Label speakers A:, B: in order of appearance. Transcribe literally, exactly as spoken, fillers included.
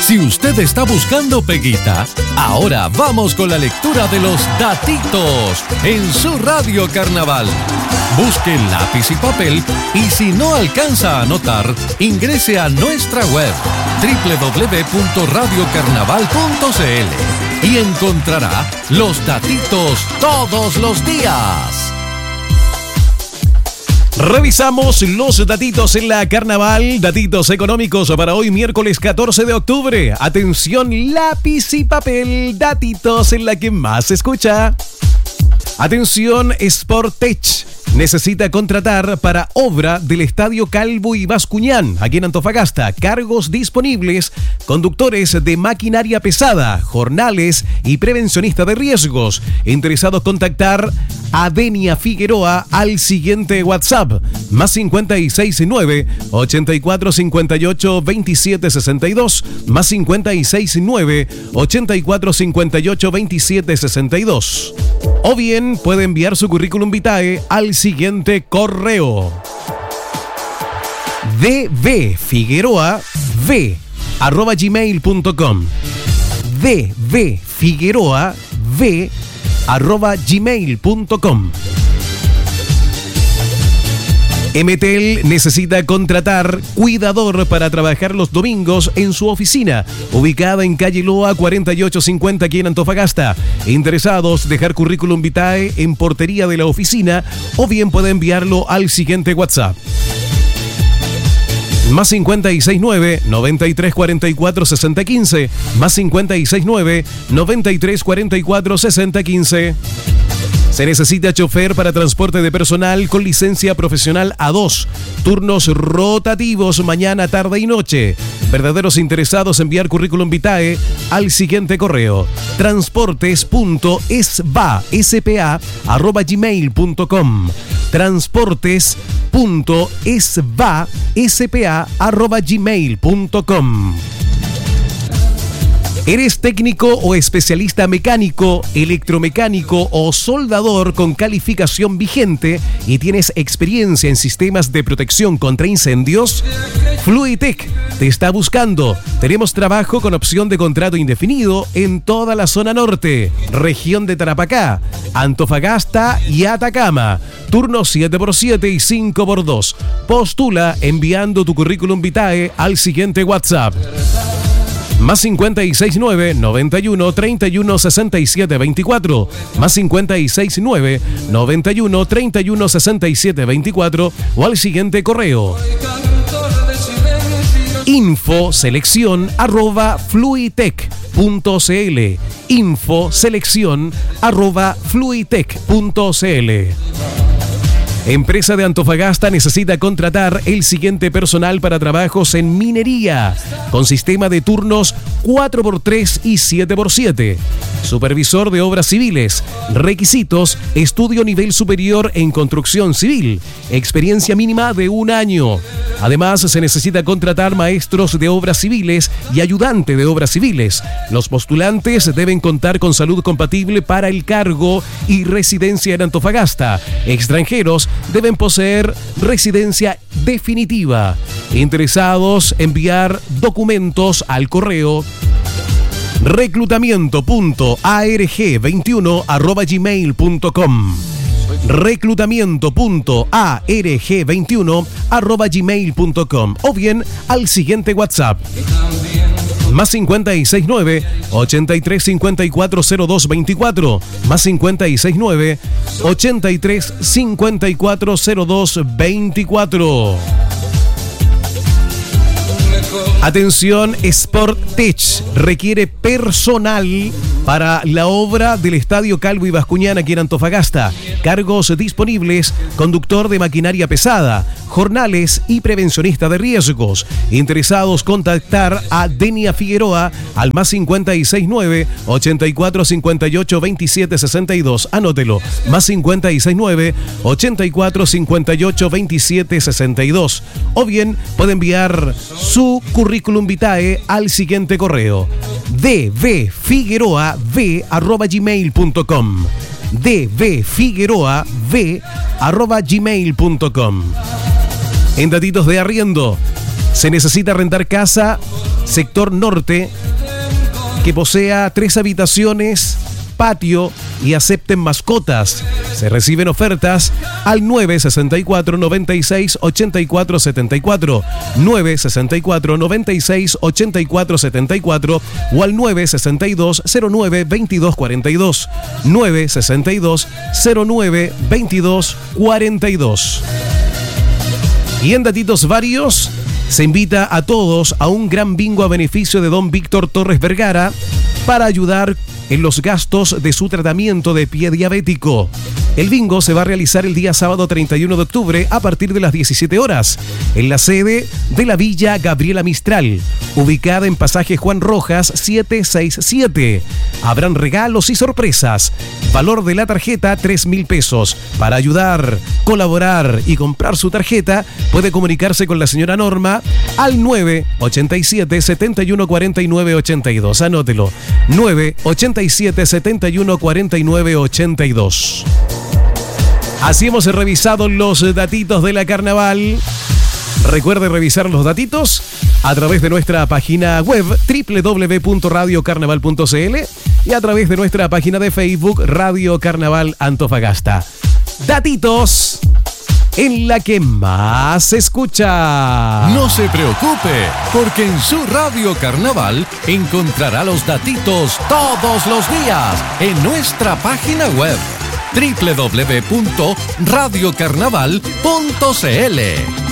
A: Si usted está buscando peguita, ahora vamos con la lectura de los datitos en su Radio Carnaval. Busque lápiz y papel y si no alcanza a anotar, ingrese a nuestra web doble u doble u doble u punto radio carnaval punto c l y encontrará los datitos todos los días.
B: Revisamos los datitos en la Carnaval, datitos económicos para hoy miércoles catorce de octubre. Atención, lápiz y papel, datitos en la que más se escucha. Atención, Sportech necesita contratar para obra del Estadio Calvo y Bascuñán, aquí en Antofagasta. Cargos disponibles, conductores de maquinaria pesada, jornales y prevencionista de riesgos. Interesados contactar a Denia Figueroa al siguiente WhatsApp, más cincuenta y seis nueve, ochenta y cuatro cincuenta y ocho, veintisiete sesenta y dos, más cincuenta y seis nueve, ochenta y cuatro cincuenta y ocho, veintisiete sesenta y dos. O bien puede enviar su currículum vitae al siguiente correo: dvfigueroav arroba gmail punto com, dvfigueroav arroba gmail punto com. Emetel necesita contratar cuidador para trabajar los domingos en su oficina, ubicada en calle Loa cuarenta y ocho cincuenta aquí en Antofagasta. Interesados, dejar currículum vitae en portería de la oficina o bien puede enviarlo al siguiente WhatsApp. Más cincuenta y seis nueve, noventa y tres cuarenta y cuatro sesenta quince, más cincuenta y seis nueve, noventa y tres cuarenta y cuatro sesenta quince. Se necesita chofer para transporte de personal con licencia profesional A dos. Turnos rotativos mañana, tarde y noche. Verdaderos interesados, enviar currículum vitae al siguiente correo: transportes.spa arroba gmail punto com. transportes.spa arroba gmail punto com. ¿Eres técnico o especialista mecánico, electromecánico o soldador con calificación vigente y tienes experiencia en sistemas de protección contra incendios? Fluitec te está buscando. Tenemos trabajo con opción de contrato indefinido en toda la zona norte, región de Tarapacá, Antofagasta y Atacama. Turnos siete por siete y cinco por dos. Postula enviando tu currículum vitae al siguiente WhatsApp: más cincuenta y seis nueve, noventa y uno, treinta y uno, sesenta y siete veinticuatro, más cincuenta y seis nueve, noventa y uno, treinta y uno, sesenta y siete veinticuatro o al siguiente correo: info selección arroba fluitec punto cl, info selección arroba fluitec punto cl. Empresa de Antofagasta necesita contratar el siguiente personal para trabajos en minería, con sistema de turnos cuatro por tres y siete por siete. Supervisor de obras civiles. Requisitos: estudio nivel superior en construcción civil, experiencia mínima de un año. Además, se necesita contratar maestros de obras civiles y ayudante de obras civiles. Los postulantes deben contar con salud compatible para el cargo y residencia en Antofagasta. Extranjeros deben poseer residencia definitiva. Interesados, enviar documentos al correo reclutamiento punto a r g veintiuno arroba gmail punto com, reclutamiento punto a r g veintiuno arroba gmail punto com o bien al siguiente WhatsApp: más cincuenta y seis nueve, ochenta y tres cincuenta y cuatro cero dos veinticuatro, más cincuenta y seis nueve, ochenta y tres cincuenta y cuatro cero dos veinticuatro. Atención, Sportech requiere personal para la obra del Estadio Calvo y Bascuñán aquí en Antofagasta. Cargos disponibles: conductor de maquinaria pesada, jornales y prevencionista de riesgos. Interesados, contactar a Denia Figueroa al más cincuenta y seis nueve, ochenta y cuatro cincuenta y ocho, veintisiete sesenta y dos. Anótelo: más cincuenta y seis nueve, ochenta y cuatro cincuenta y ocho, veintisiete sesenta y dos. O bien puede enviar su currículum vitae al siguiente correo: dvfigueroav arroba gmail punto com, dvfigueroav arroba gmail punto com. En datitos de arriendo, se necesita rentar casa sector norte, que posea tres habitaciones, patio y acepten mascotas. Se reciben ofertas al nueve sesenta y cuatro, noventa y seis, ochenta y cuatro setenta y cuatro, nueve sesenta y cuatro, noventa y seis, ochenta y cuatro setenta y cuatro o al nueve sesenta y dos, cero nueve, veintidós cuarenta y dos, nueve sesenta y dos, cero nueve, veintidós cuarenta y dos. Y en datitos varios, se invita a todos a un gran bingo a beneficio de don Víctor Torres Vergara para ayudar en los gastos de su tratamiento de pie diabético. El bingo se va a realizar el día sábado treinta y uno de octubre a partir de las diecisiete horas en la sede de la Villa Gabriela Mistral, ubicada en pasaje Juan Rojas setecientos sesenta y siete. Habrán regalos y sorpresas. Valor de la tarjeta tres mil pesos. Para ayudar, colaborar y comprar su tarjeta puede comunicarse con la señora Norma al nueve ochenta y siete, setenta y uno, cuarenta y nueve, ochenta y dos. Anótelo. nueve ochenta y siete, setenta y uno, cuarenta y nueve, ochenta y dos. Así hemos revisado los datitos de la carnaval. Recuerde revisar los datitos a través de nuestra página web doble u doble u doble u punto radio carnaval punto c l y a través de nuestra página de Facebook Radio Carnaval Antofagasta. Datitos en la que más se escucha.
A: No se preocupe, porque en su Radio Carnaval encontrará los datitos todos los días en nuestra página web doble u doble u doble u punto radio carnaval punto c l.